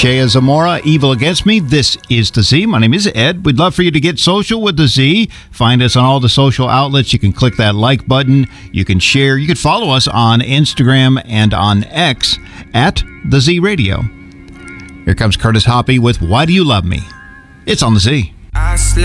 Shea Zamora, Evil Against Me. This is The Z. My name is Ed. We'd love for you to get social with The Z. Find us on all the social outlets. You can click that like button. You can share. You can follow us on Instagram and on X at The Z Radio. Here comes Curtis Hoppy with Why Do You Love Me? It's on The Z.